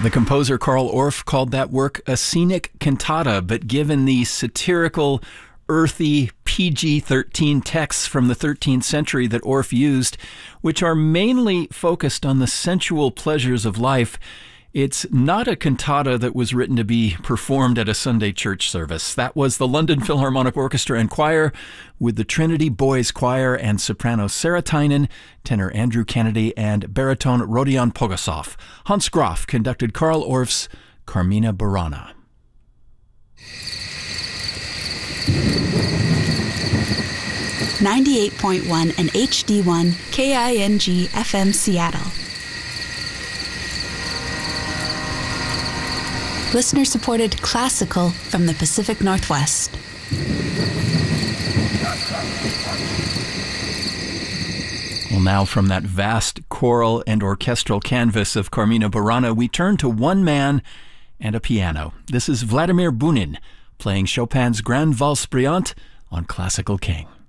The composer Carl Orff called that work a scenic cantata, but given the satirical, earthy PG-13 texts from the 13th century that Orff used, which are mainly focused on the sensual pleasures of life, it's not a cantata that was written to be performed at a Sunday church service. That was the London Philharmonic Orchestra and Choir with the Trinity Boys Choir and soprano Sarah Tynan, tenor Andrew Kennedy, and baritone Rodion Pogosov. Hans Graf conducted Carl Orff's Carmina Burana. .1 and HD1 KING FM Seattle. Listener-supported classical from the Pacific Northwest. Well, now from that vast choral and orchestral canvas of Carmina Burana, we turn to one man and a piano. This is Vladimir Bunin playing Chopin's Grande Valse Brillante on Classical King.